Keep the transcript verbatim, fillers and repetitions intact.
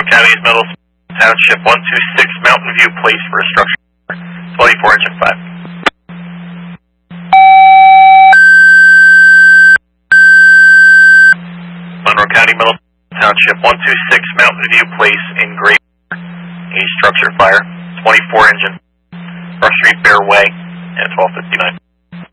Monroe County's Middle Township one two six Mountain View Place for a structure. twenty-four engine five. Monroe County Middle Township one two six Mountain View Place in Great. A structure fire. twenty-four engine. Rush Street, Bear Way, and twelve fifty-nine.